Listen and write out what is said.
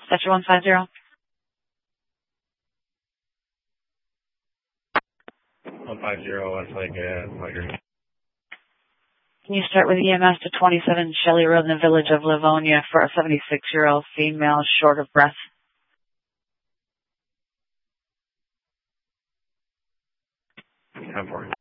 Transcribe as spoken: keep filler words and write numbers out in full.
Section one five zero. one five zero, West Lake, uh, Migrant. Can you start with E M S to twenty-seven Shelley Road in the village of Livonia for a seventy-six-year-old female short of breath? ten four.